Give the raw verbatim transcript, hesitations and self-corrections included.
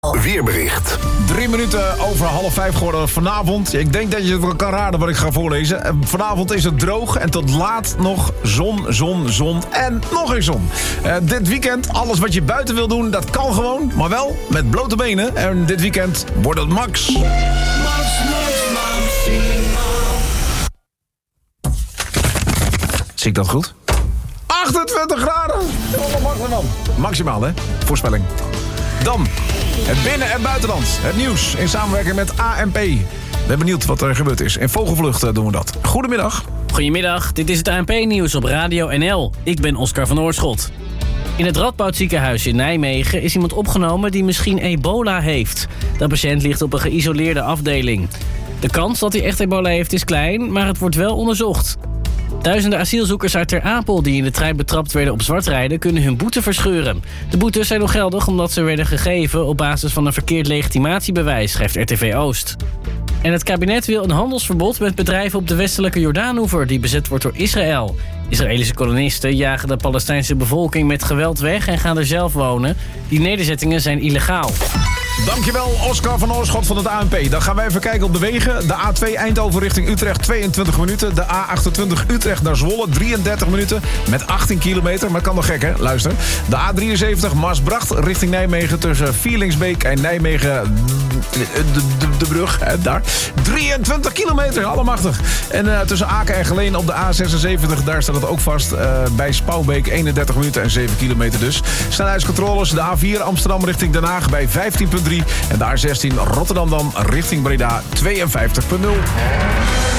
Weerbericht. Drie minuten over half vijf geworden vanavond. Ik denk dat je het wel kan raden wat ik ga voorlezen. Vanavond is het droog en tot laat nog zon, zon, zon en nog eens zon. Uh, dit weekend, alles wat je buiten wil doen, dat kan gewoon. Maar wel met blote benen. En dit weekend wordt het max. Max, max, maximaal. Zie ik dat goed? achtentwintig graden. Maximaal, maximaal hè? Voorspelling. Dan het binnen- en buitenland. Het nieuws in samenwerking met A N P. Ik ben benieuwd wat er gebeurd is. In Vogelvlucht doen we dat. Goedemiddag. Goedemiddag, dit is het A N P-nieuws op Radio N L. Ik ben Oscar van Oorschot. In het Radboud ziekenhuis in Nijmegen is iemand opgenomen die misschien ebola heeft. De patiënt ligt op een geïsoleerde afdeling. De kans dat hij echt ebola heeft is klein, maar het wordt wel onderzocht. Duizenden asielzoekers uit Ter Apel die in de trein betrapt werden op zwartrijden kunnen hun boete verscheuren. De boetes zijn nog geldig omdat ze werden gegeven op basis van een verkeerd legitimatiebewijs, schrijft R T V Oost. En het kabinet wil een handelsverbod met bedrijven op de westelijke Jordaanoever die bezet wordt door Israël. Israëlische kolonisten jagen de Palestijnse bevolking met geweld weg en gaan er zelf wonen. Die nederzettingen zijn illegaal. Dankjewel, Oscar van Oorschot van het A N P. Dan gaan wij even kijken op de wegen. De A twee Eindhoven richting Utrecht, tweeëntwintig minuten. De A achtentwintig Utrecht naar Zwolle, drieëndertig minuten. Met achttien kilometer, maar kan nog gek, hè? Luister. De A drieënzeventig Maasbracht richting Nijmegen tussen Vierlingsbeek en Nijmegen. De, de, de brug, hè, daar. drieëntwintig kilometer, allemachtig. En uh, tussen Aken en Geleen op de A zesenzeventig, daar staat het ook vast. Uh, bij Spouwbeek, eenendertig minuten en zeven kilometer dus. Snelheidscontroles, de A vier Amsterdam richting Den Haag bij vijftien komma drie. En de A zestien Rotterdam dan richting Breda, tweeënvijftig komma nul.